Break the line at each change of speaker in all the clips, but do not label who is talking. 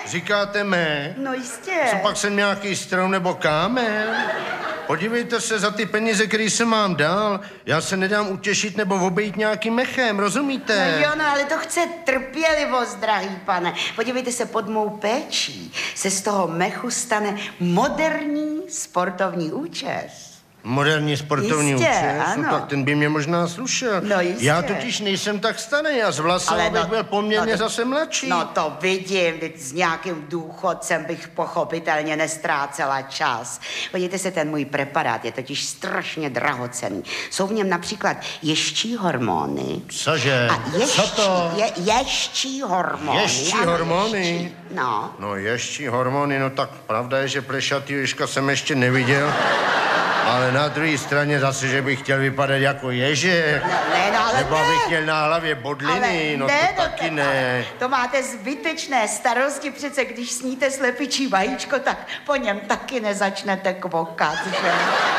Říkáte mé?
No jistě.
Co pak jsem nějaký strom nebo kámen? Podívejte se, za ty peníze, které jsem vám dal, já se nedám utěšit nebo obejít nějakým mechem, rozumíte?
No jo, no ale to chce trpělivost, drahý pane. Podívejte se, pod mou péčí se z toho mechu stane moderní sportovní účes.
Moderní sportovní
Jistě,
účes?
ano.
No tak ten by mě možná slušel.
No jistě.
Já totiž nejsem tak starý, já z vlasama bych byl poměrně zase mladší.
No to vidím, teď s nějakým důchodcem bych pochopitelně nestrácela čas. Podívejte se, ten můj preparát je totiž strašně drahocenný. Jsou v něm například ještí hormony.
Cože?
A
Co to?
Ještí hormony.
Ještí
ano,
hormony?
Ještí. No.
No ještí hormony, no tak pravda je, že plešatýho ježka jsem ještě neviděl. Ale na druhé straně zase, že bych chtěl vypadat jako ježek.
No, ale
nebo abych měl na hlavě bodliny, no to taky ne.
To máte zbytečné starosti, přece když sníte slepičí vajíčko, tak po něm taky nezačnete kvokat, že?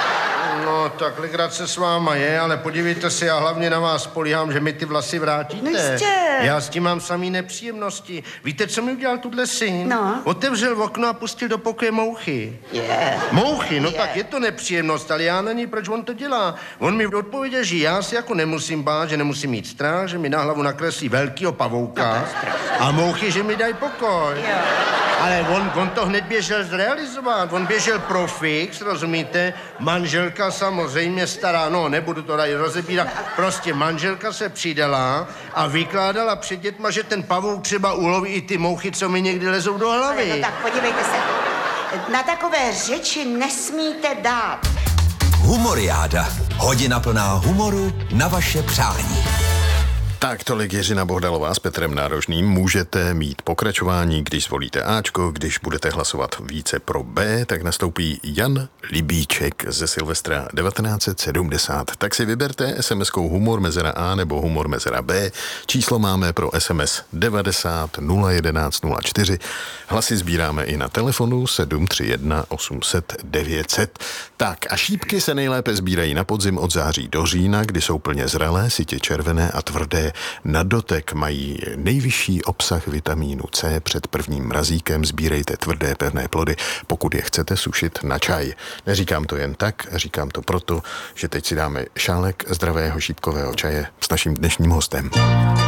No, tak legrace s váma je, ale podívejte se, já hlavně na vás spolíhám, že mi ty vlasy vrátíte.
No jistě.
Já s tím mám samý nepříjemnosti. Víte, co mi udělal tuhle syn?
No.
Otevřel okno a pustil do pokoje mouchy. Mouchy, no tak je to nepříjemnost, ale já na ní, proč on to dělá? On mi odpověděl, že já si jako nemusím bát, že nemusím mít strach, že mi na hlavu nakreslí velkýho pavouka a mouchy, že mi dají pokoj.
Jo.
Ale on to hned běžel zrealizovat. On běžel pro fix, rozumíte? Manželka samozřejmě stará, no nebudu to tady rozebírat. Prostě manželka se přidala a vykládala před dětma, že ten pavouk třeba uloví i ty mouchy, co mi někdy lezou do hlavy.
No tak podívejte se, na takové řeči nesmíte dát.
Humoriáda. Hodina plná humoru na vaše přání.
Tak tolik Jiřina Bohdalová s Petrem Nárožným. Můžete mít pokračování, když zvolíte Ačko, když budete hlasovat více pro B, tak nastoupí Jan Libíček ze Silvestra 1970. Tak si vyberte SMS-kou humor mezera A nebo humor mezera B. Číslo máme pro SMS 90 011 04. Hlasy sbíráme i na telefonu 731 800 900. Tak a šípky se nejlépe sbírají na podzim od září do října, kdy jsou plně zralé, sytě červené a tvrdé. Na dotek mají nejvyšší obsah vitamínu C. Před prvním mrazíkem sbírejte tvrdé pevné plody, pokud je chcete sušit na čaj. Neříkám to jen tak, říkám to proto, že teď si dáme šálek zdravého šípkového čaje s naším dnešním hostem.